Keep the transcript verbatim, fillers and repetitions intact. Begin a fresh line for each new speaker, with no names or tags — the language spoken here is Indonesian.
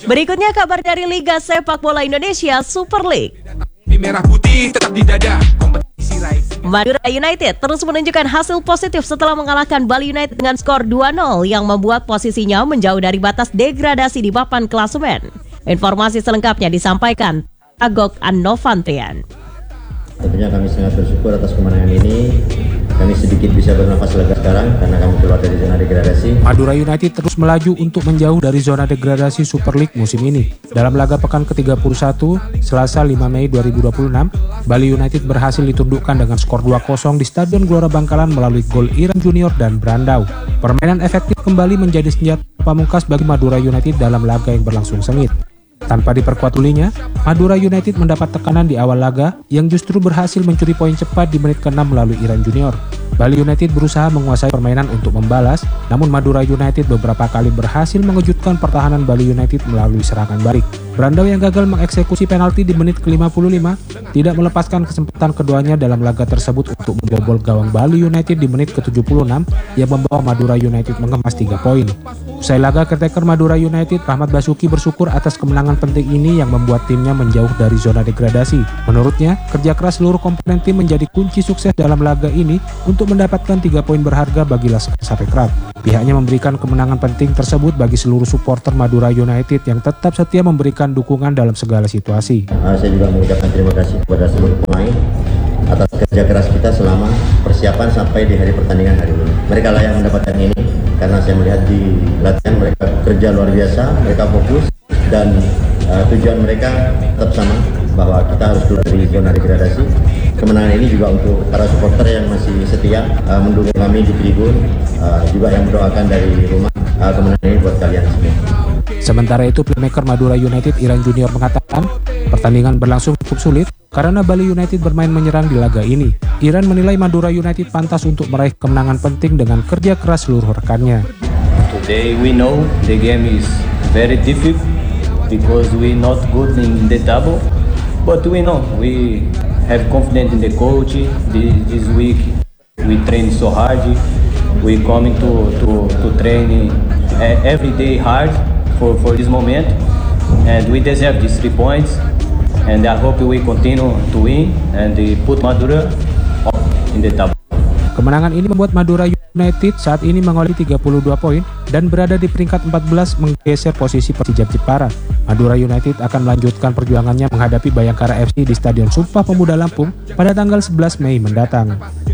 Berikutnya kabar dari Liga Sepak Bola Indonesia Super League.
Merah putih tetap di dada. Kompetisi raih.
Madura United terus menunjukkan hasil positif setelah mengalahkan Bali United dengan skor dua nol yang membuat posisinya menjauh dari batas degradasi di papan klasemen. Informasi selengkapnya disampaikan Agok Annovantrian.
Tentunya kami sangat bersyukur atas kemenangan ini. Kami sedikit bisa bernafas lega sekarang karena kami keluar dari zona degradasi.
Madura United terus melaju untuk menjauh dari zona degradasi Super League musim ini. Dalam laga pekan ke tiga puluh satu, Selasa lima Mei dua ribu dua puluh enam, Bali United berhasil ditundukkan dengan skor dua kosong di Stadion Gelora Bangkalan melalui gol Iran Junior dan Brandau. Permainan efektif kembali menjadi senjata pamungkas bagi Madura United dalam laga yang berlangsung sengit. Tanpa diperkuat ulinya, Madura United mendapat tekanan di awal laga yang justru berhasil mencuri poin cepat di menit keenam melalui Iran Junior. Bali United berusaha menguasai permainan untuk membalas, namun Madura United beberapa kali berhasil mengejutkan pertahanan Bali United melalui serangan balik. Brandau yang gagal mengeksekusi penalti di menit ke lima puluh lima tidak melepaskan kesempatan keduanya dalam laga tersebut untuk membobol gawang Bali United di menit ke tujuh puluh enam yang membawa Madura United mengemas tiga poin. Usai laga, caretaker Madura United, Rahmat Basuki, bersyukur atas kemenangan penting ini yang membuat timnya menjauh dari zona degradasi. Menurutnya, kerja keras seluruh komponen tim menjadi kunci sukses dalam laga ini untuk mendapatkan tiga poin berharga bagi Laskar Sapekraf. Pihaknya memberikan kemenangan penting tersebut bagi seluruh supporter Madura United yang tetap setia memberikan dukungan dalam segala situasi.
Uh, saya juga mengucapkan terima kasih kepada seluruh pemain atas kerja keras kita selama persiapan sampai di hari pertandingan hari ini. Mereka lah yang mendapatkan ini karena saya melihat di latihan mereka kerja luar biasa, mereka fokus dan uh, tujuan mereka tetap sama bahwa kita harus keluar dari zona degradasi. Kemenangan ini juga untuk para supporter yang masih setia uh, mendukung kami di tribun, uh, juga yang mendoakan dari rumah. Uh, kemenangan ini buat kalian semua.
Sementara itu, playmaker Madura United Iran Junior mengatakan pertandingan berlangsung cukup sulit karena Bali United bermain menyerang di laga ini. Iran menilai Madura United pantas untuk meraih kemenangan penting dengan kerja keras seluruh rekannya.
Today we know the game is very difficult because we not good in the table, but we know we have confidence in the coach. This, this week we train so hard. We coming to to to train every day hard for for this moment, and we deserve these three points. And I hope we continue to win and put Madura up in the table.
Kemenangan ini membuat Madura United saat ini mengolehi tiga puluh dua poin dan berada di peringkat empat belas menggeser posisi Persija Jepara. Madura United akan melanjutkan perjuangannya menghadapi Bayangkara F C di Stadion Sumpah Pemuda Lampung pada tanggal sebelas Mei mendatang.